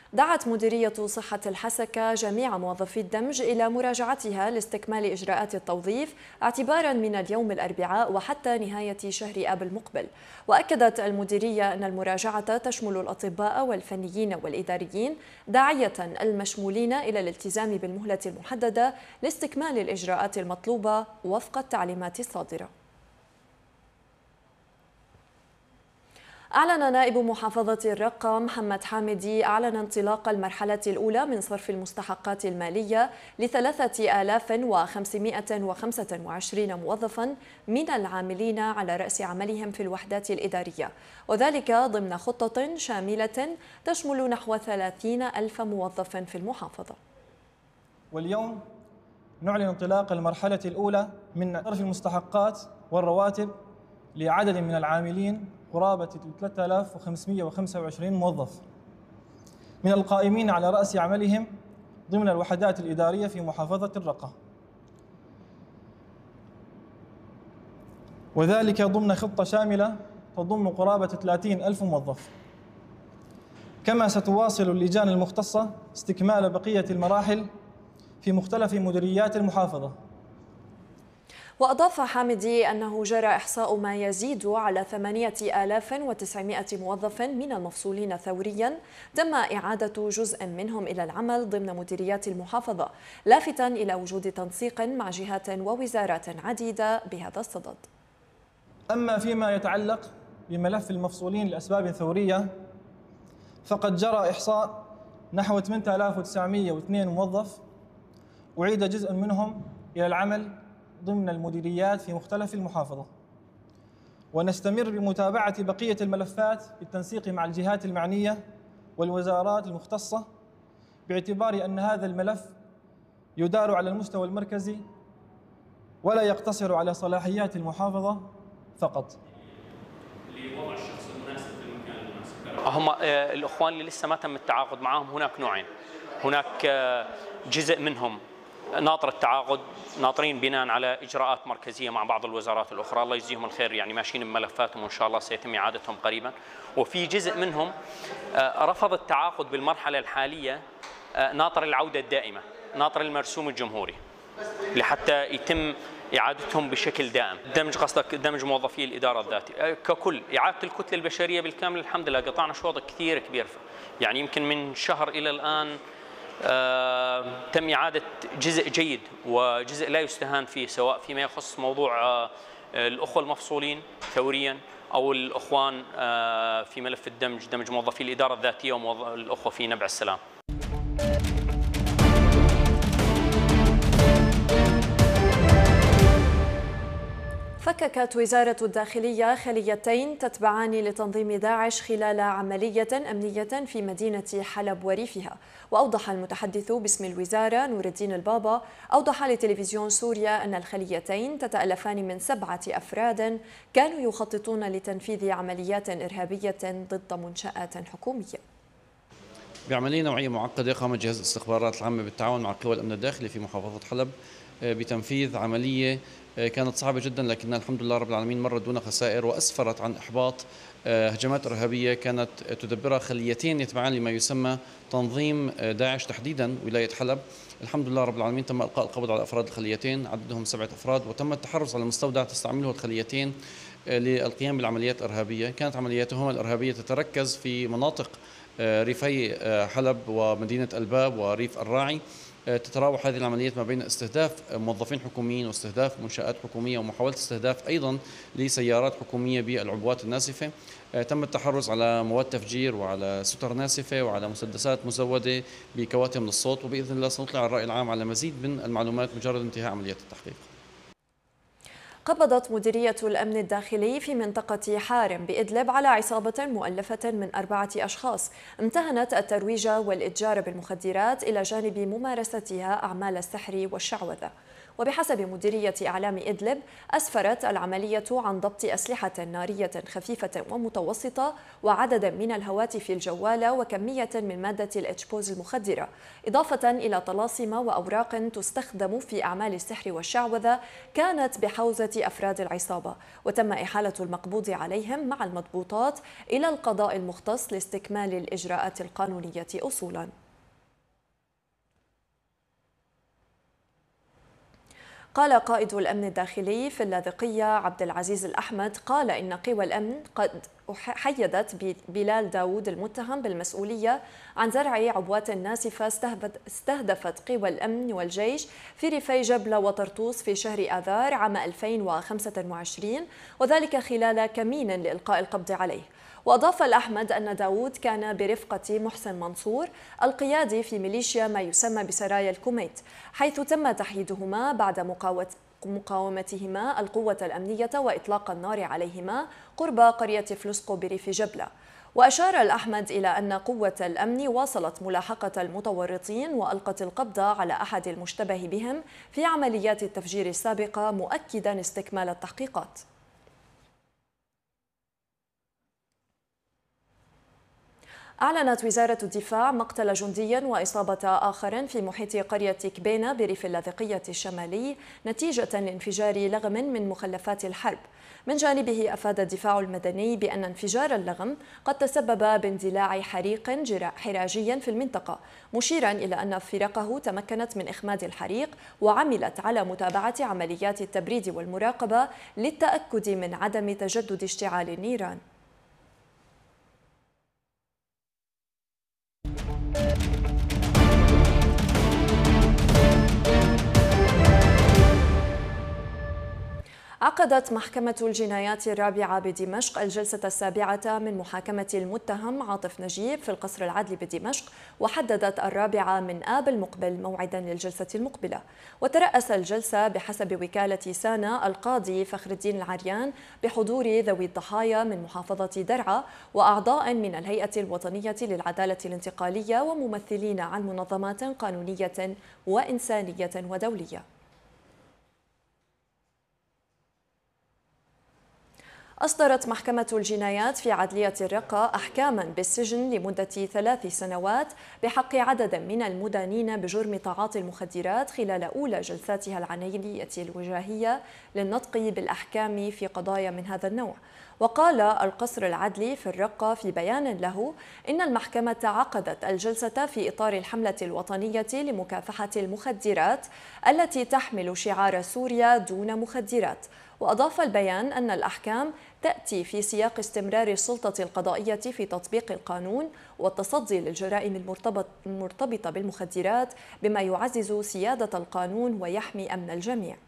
دعت مديرية صحة الحسكة جميع موظفي الدمج إلى مراجعتها لاستكمال إجراءات التوظيف اعتبارا من اليوم الأربعاء وحتى نهاية شهر آب المقبل. وأكدت المديرية أن المراجعة تشمل الأطباء والفنيين والإداريين، داعية المشمولين إلى الالتزام بالمهلة المحددة لاستكمال الإجراءات المطلوبة وفق التعليمات الصادرة. أعلن نائب محافظة الرقة محمد حامدي انطلاق المرحلة الأولى من صرف المستحقات المالية ل3525 موظفا من العاملين على رأس عملهم في الوحدات الإدارية، وذلك ضمن خطة شاملة تشمل نحو 30,000 موظف في المحافظة. واليوم نعلن انطلاق المرحلة الأولى من صرف المستحقات والرواتب لعدد من العاملين قرابة 3525 موظف من القائمين على رأس عملهم ضمن الوحدات الإدارية في محافظة الرقة، وذلك ضمن خطة شاملة تضم قرابة 30,000 موظف. كما ستواصل اللجان المختصة استكمال بقية المراحل في مختلف مديريات المحافظة. وأضاف حامدي أنه جرى إحصاء ما يزيد على 8,900 موظف من المفصولين ثوريا تم إعادة جزء منهم إلى العمل ضمن مديريات المحافظة، لافتا إلى وجود تنسيق مع جهات ووزارات عديدة بهذا الصدد. أما فيما يتعلق بملف المفصولين لأسباب ثورية، فقد جرى إحصاء نحو 8,902 موظف أعيد جزء منهم إلى العمل ضمن المديريات في مختلف المحافظة، ونستمر بمتابعة بقية الملفات بالتنسيق مع الجهات المعنية والوزارات المختصة، باعتبار أن هذا الملف يدار على المستوى المركزي ولا يقتصر على صلاحيات المحافظة فقط. لوضع الشخص المناسب في المكان المناسب. هم الأخوان اللي لسه ما تم التعاقد معهم هناك نوعين، هناك جزء منهم ناطر التعاقد، ناطرين بناء على إجراءات مركزية مع بعض الوزارات الأخرى، الله يجزيهم الخير، يعني ماشيين بملفاتهم وإن شاء الله سيتم إعادتهم قريبا. وفي جزء منهم رفض التعاقد بالمرحلة الحالية، ناطر العودة الدائمة، ناطر المرسوم الجمهوري لحتى يتم إعادتهم بشكل دائم. دمج، قصدك دمج موظفي الإدارة الذاتية ككل، إعادة الكتلة البشرية بالكامل. الحمد لله قطعنا شوط كثير كبير، يعني يمكن من شهر إلى الآن تم إعادة جزء جيد وجزء لا يستهان فيه، سواء فيما يخص موضوع الأخوة المفصولين ثوريا أو الأخوان في ملف الدمج، دمج موظفي الإدارة الذاتية والأخوة في نبع السلام. فككت وزارة الداخلية خليتين تتبعان لتنظيم داعش خلال عملية أمنية في مدينة حلب وريفها. وأوضح المتحدث باسم الوزارة نور الدين البابا لتلفزيون سوريا أن الخليتين تتألفان من 7 أفراد كانوا يخططون لتنفيذ عمليات إرهابية ضد منشآت حكومية. بعملية نوعية معقدة قامت جهاز الاستخبارات العامة بالتعاون مع قوى الأمن الداخلي في محافظة حلب بتنفيذ عملية كانت صعبة جدا، لكنها الحمد لله رب العالمين مرت دون خسائر، وأسفرت عن إحباط هجمات إرهابية كانت تدبرها خليتين يتبعان لما يسمى تنظيم داعش، تحديدا ولاية حلب. الحمد لله رب العالمين تم إلقاء القبض على أفراد الخليتين، عددهم 7 أفراد، وتم التحرص على مستودع تستعمله الخليتين للقيام بالعمليات الإرهابية. كانت عملياتهما الإرهابية تتركز في مناطق ريفي حلب ومدينة الباب وريف الراعي. تتراوح هذه العمليات ما بين استهداف موظفين حكوميين واستهداف منشآت حكومية ومحاولة استهداف أيضا لسيارات حكومية بالعبوات الناسفة. تم التحرز على مواد تفجير وعلى ستر ناسفة وعلى مسدسات مزودة بكواتم للصوت، وبإذن الله سنطلع الرأي العام على مزيد من المعلومات مجرد انتهاء عمليات التحقيق. قبضت مديرية الأمن الداخلي في منطقة حارم بإدلب على عصابة مؤلفة من 4 أشخاص امتهنت الترويج والإتجار بالمخدرات إلى جانب ممارستها أعمال السحر والشعوذة. وبحسب مديرية إعلام إدلب أسفرت العملية عن ضبط أسلحة نارية خفيفة ومتوسطة وعددا من الهواتف الجوالة وكمية من مادة الإتشبوز المخدرة، إضافة إلى طلاسم وأوراق تستخدم في أعمال السحر والشعوذة كانت بحوزة أفراد العصابة، وتم إحالة المقبوض عليهم مع المضبوطات إلى القضاء المختص لاستكمال الإجراءات القانونية أصولاً. قال قائد الأمن الداخلي في اللاذقية عبد العزيز الأحمد قال إن قوى الأمن قد حيدت بلال داود المتهم بالمسؤولية عن زرع عبوات ناسفة استهدفت قوى الأمن والجيش في ريفي جبلة وطرطوس في شهر آذار عام 2025، وذلك خلال كمين لإلقاء القبض عليه. وأضاف الأحمد أن داود كان برفقة محسن منصور القيادي في ميليشيا ما يسمى بسرايا الكوميت، حيث تم تحييدهما بعد مقاومتهما القوة الأمنية وإطلاق النار عليهما قرب قرية فلسقو بريف جبلة. وأشار الأحمد إلى أن قوة الأمن واصلت ملاحقة المتورطين وألقت القبض على أحد المشتبه بهم في عمليات التفجير السابقة، مؤكدا استكمال التحقيقات. أعلنت وزارة الدفاع مقتل جندي وإصابة آخر في محيط قرية كبينة بريف اللاذقية الشمالي نتيجة لانفجار لغم من مخلفات الحرب. من جانبه أفاد الدفاع المدني بأن انفجار اللغم قد تسبب باندلاع حريق حراجي في المنطقة، مشيرا إلى أن فرقه تمكنت من إخماد الحريق وعملت على متابعة عمليات التبريد والمراقبة للتأكد من عدم تجدد اشتعال النيران. عقدت محكمة الجنايات الرابعة بدمشق الجلسة السابعة من محاكمة المتهم عاطف نجيب في القصر العدلي بدمشق، وحددت الرابعة من آب المقبل موعدا للجلسة المقبلة. وترأس الجلسة بحسب وكالة سانا القاضي فخر الدين العريان بحضور ذوي الضحايا من محافظة درعا وأعضاء من الهيئة الوطنية للعدالة الانتقالية وممثلين عن منظمات قانونية وإنسانية ودولية. أصدرت محكمة الجنايات في عدلية الرقة أحكاما بالسجن لمدة 3 سنوات بحق عدد من المدانين بجرم تعاطي المخدرات خلال أولى جلساتها العنينية الوجاهية للنطق بالأحكام في قضايا من هذا النوع. وقال القصر العدلي في الرقة في بيان له إن المحكمة عقدت الجلسة في إطار الحملة الوطنية لمكافحة المخدرات التي تحمل شعار سوريا دون مخدرات. وأضاف البيان أن الأحكام تأتي في سياق استمرار السلطة القضائية في تطبيق القانون والتصدي للجرائم المرتبطة بالمخدرات بما يعزز سيادة القانون ويحمي أمن الجميع.